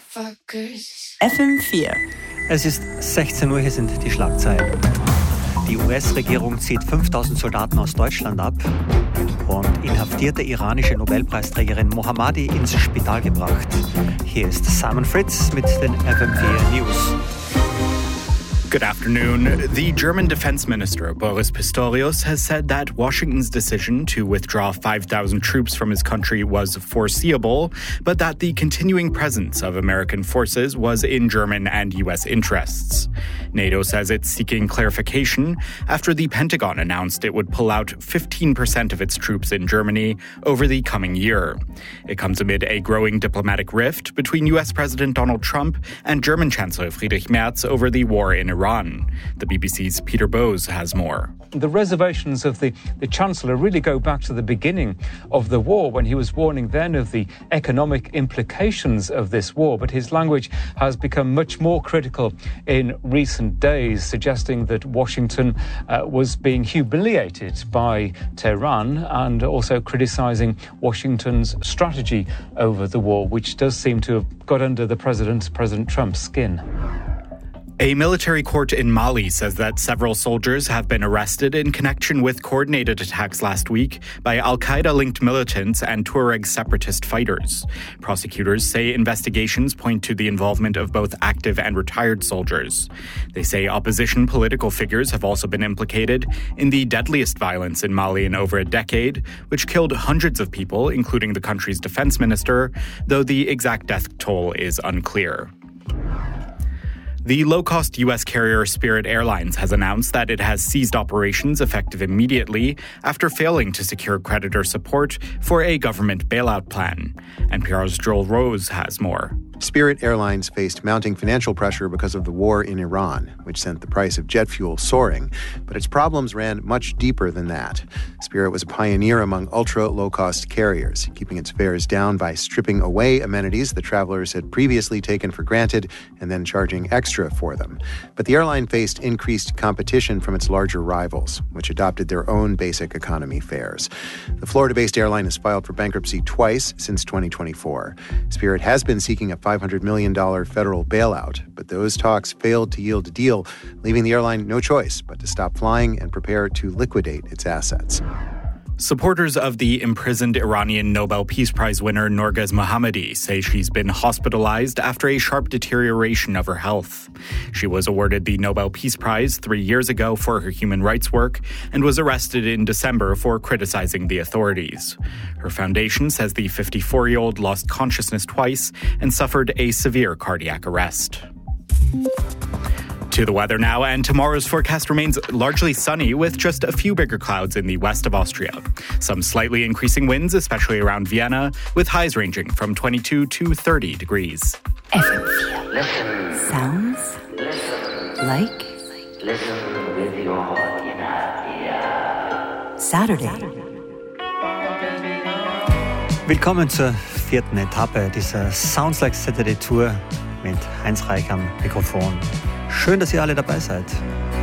FM4. Es ist 16 Uhr, hier sind die Schlagzeilen. Die US-Regierung zieht 5000 Soldaten aus Deutschland ab und inhaftierte iranische Nobelpreisträgerin Mohammadi ins Spital gebracht. Hier ist Simon Fritz mit den FM4 News. Good afternoon. The German Defense Minister, Boris Pistorius, has said that Washington's decision to withdraw 5,000 troops from his country was foreseeable, but that the continuing presence of American forces was in German and U.S. interests. NATO says it's seeking clarification after the Pentagon announced it would pull out 15% of its troops in Germany over the coming year. It comes amid a growing diplomatic rift between U.S. President Donald Trump and German Chancellor Friedrich Merz over the war in Iran. The BBC's Peter Bowes has more. The reservations of the Chancellor really go back to the beginning of the war, when he was warning then of the economic implications of this war. But his language has become much more critical in recent days, suggesting that Washington was being humiliated by Tehran, and also criticising Washington's strategy over the war, which does seem to have got under the President Trump's skin. A military court in Mali says that several soldiers have been arrested in connection with coordinated attacks last week by al-Qaeda-linked militants and Tuareg separatist fighters. Prosecutors say investigations point to the involvement of both active and retired soldiers. They say opposition political figures have also been implicated in the deadliest violence in Mali in over a decade, which killed hundreds of people, including the country's defense minister, though the exact death toll is unclear. The low-cost U.S. carrier Spirit Airlines has announced that it has ceased operations effective immediately after failing to secure creditor support for a government bailout plan. NPR's Joel Rose has more. Spirit Airlines faced mounting financial pressure because of the war in Iran, which sent the price of jet fuel soaring. But its problems ran much deeper than that. Spirit was a pioneer among ultra-low-cost carriers, keeping its fares down by stripping away amenities that travelers had previously taken for granted and then charging extra for them. But the airline faced increased competition from its larger rivals, which adopted their own basic economy fares. The Florida-based airline has filed for bankruptcy twice since 2024. Spirit has been seeking a $500 million federal bailout, but those talks failed to yield a deal, leaving the airline no choice but to stop flying and prepare to liquidate its assets. Supporters of the imprisoned Iranian Nobel Peace Prize winner Norgaz Mohammadi say she's been hospitalized after a sharp deterioration of her health. She was awarded the Nobel Peace Prize 3 years ago for her human rights work and was arrested in December for criticizing the authorities. Her foundation says the 54-year-old lost consciousness twice and suffered a severe cardiac arrest. To the weather now, and tomorrow's forecast remains largely sunny with just a few bigger clouds in the west of Austria. Some slightly increasing winds, especially around Vienna, with highs ranging from 22 to 30 degrees. FM4. Listen. Sounds. Listen. Like. Listen with your inner ear. Saturday. Willkommen zur 4. Etappe dieser Sounds Like Saturday Tour mit Heinz Reich am Mikrofon. Schön, dass ihr alle dabei seid.